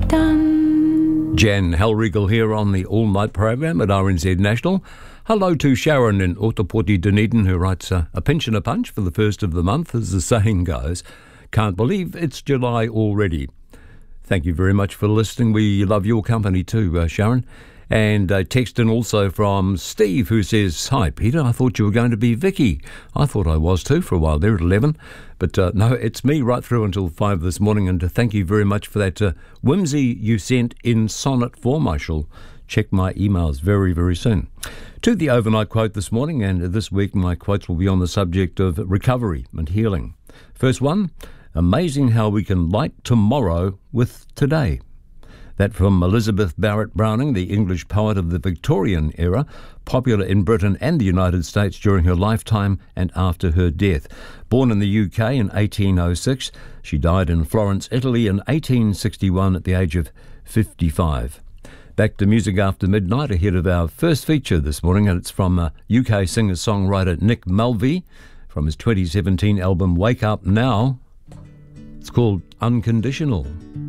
done. Jan Hellriegel here on the all-night program at RNZ National. Hello to Sharon in Otapoti, Dunedin, who writes, a pinch and a punch for the first of the month, as the saying goes. Can't believe it's July already. Thank you very much for listening. We love your company too, Sharon. And a text in also from Steve, who says, "Hi, Peter, I thought you were going to be Vicky." I thought I was too for a while there at 11. But no, it's me right through until 5 this morning. And thank you very much for that whimsy you sent in sonnet form. I shall check my emails very, very soon. To the overnight quote this morning, and this week my quotes will be on the subject of recovery and healing. First one, amazing how we can light tomorrow with today. That from Elizabeth Barrett Browning, the English poet of the Victorian era, popular in Britain and the United States during her lifetime and after her death. Born in the UK in 1806, she died in Florence, Italy in 1861 at the age of 55. Back to music after midnight ahead of our first feature this morning, and it's from UK singer-songwriter Nick Mulvey from his 2017 album Wake Up Now. It's called Unconditional.